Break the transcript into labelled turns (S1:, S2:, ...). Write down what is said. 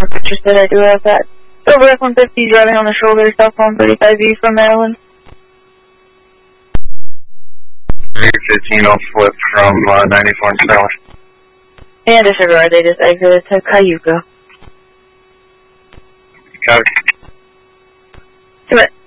S1: picture said I do have that. Silver F-150 driving on the shoulder, southbound 35E from Maryland.
S2: 315 will flip from 94 and Tower.
S1: And disregard, they just exited to Cayuga.
S2: Got it.
S1: Do it.